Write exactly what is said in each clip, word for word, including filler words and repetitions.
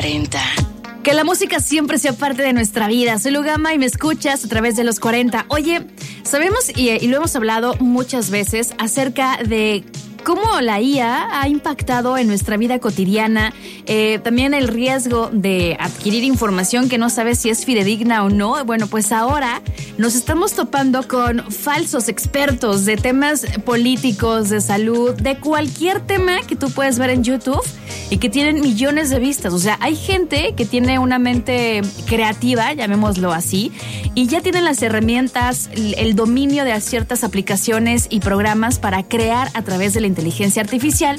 cuarenta. Que la música siempre sea parte de nuestra vida. Soy Lugama y me escuchas a través de los cuarenta. Oye, sabemos y, y lo hemos hablado muchas veces acerca de cómo la I A ha impactado en nuestra vida cotidiana, eh, también el riesgo de adquirir información que no sabes si es fidedigna o no. Bueno, pues ahora nos estamos topando con falsos expertos de temas políticos, de salud, de cualquier tema que tú puedes ver en YouTube y que tienen millones de vistas. O sea, hay gente que tiene una mente creativa, llamémoslo así, y ya tienen las herramientas, el dominio de ciertas aplicaciones y programas para crear a través de la inteligencia artificial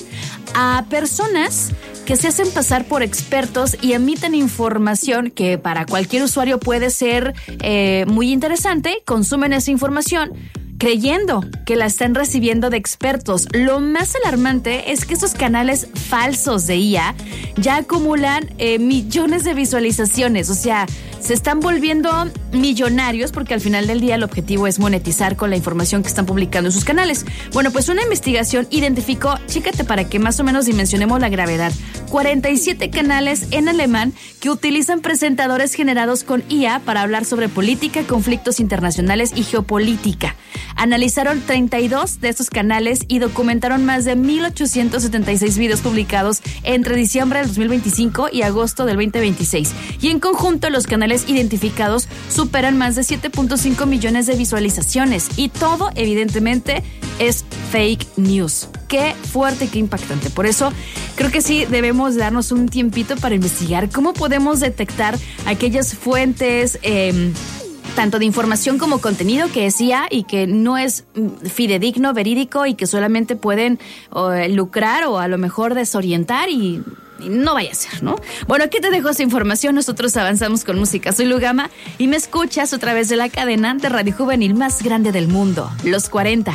a personas que se hacen pasar por expertos y emiten información que para cualquier usuario puede ser eh, muy interesante. Consumen esa información creyendo que la están recibiendo de expertos. Lo más alarmante es que esos canales falsos de I A ya acumulan eh, millones de visualizaciones. O sea, se están volviendo millonarios porque al final del día el objetivo es monetizar con la información que están publicando en sus canales. Bueno, pues una investigación identificó, chécate para que más o menos dimensionemos la gravedad, cuarenta y siete canales en alemán que utilizan presentadores generados con I A para hablar sobre política, conflictos internacionales y geopolítica. Analizaron treinta y dos de estos canales y documentaron más de mil ochocientos setenta y seis videos publicados entre diciembre del dos mil veinticinco y agosto del veinte veintiséis. Y en conjunto los canales identificados superan más de siete punto cinco millones de visualizaciones. Y todo, evidentemente, es fake news. Qué fuerte, qué impactante. Por eso creo que sí debemos darnos un tiempito para investigar cómo podemos detectar aquellas fuentes eh, tanto de información como contenido que es I A y que no es fidedigno, verídico y que solamente pueden o, lucrar o a lo mejor desorientar y, y no vaya a ser, ¿no? Bueno, aquí te dejo esa información. Nosotros avanzamos con música. Soy Lugama y me escuchas a través de la cadena de radio juvenil más grande del mundo, Los cuarenta.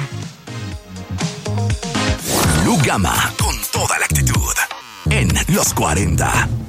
Lugama con toda la actitud en Los cuarenta.